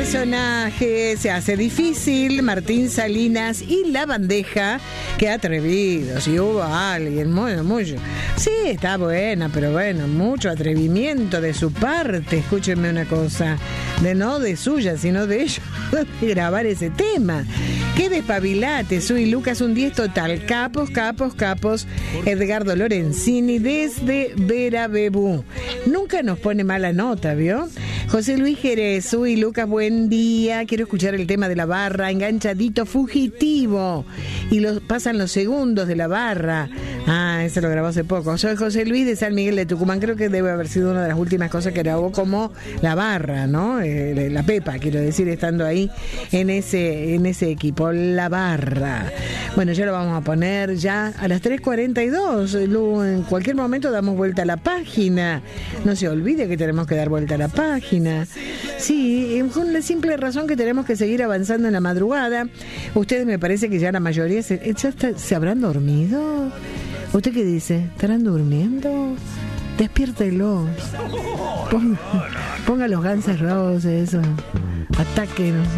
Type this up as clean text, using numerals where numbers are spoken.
personaje se hace difícil, Martín Salinas y La Bandeja, qué atrevidos, si hubo alguien, mucho. Sí, está buena, pero bueno, mucho atrevimiento de su parte, escúchenme una cosa, no de suya, sino de ellos, de grabar ese tema. Qué despabilate, soy Lucas, un 10 total, capos, Edgardo Lorenzini desde Vera Bebú. Nunca nos pone mala nota, ¿vio? José Luis Jerez, uy, Lucas, buen día. Quiero escuchar el tema de La Barra, enganchadito, fugitivo. Y pasan los segundos de La Barra. Ah, ese lo grabó hace poco. Soy José Luis de San Miguel de Tucumán. Creo que debe haber sido una de las últimas cosas que grabó como La Barra, ¿no? La Pepa, quiero decir, estando ahí en ese equipo. La Barra. Bueno, ya lo vamos a poner ya a las 3:42. En cualquier momento damos vuelta a la página. No se olvide que tenemos que dar vuelta a la página. Sí, con la simple razón que tenemos que seguir avanzando en la madrugada. Ustedes me parece que ya la mayoría ¿se habrán dormido? ¿Usted qué dice? ¿Estarán durmiendo? Despiértelos. Ponga los Guns N' Roses, eso. Ataquen.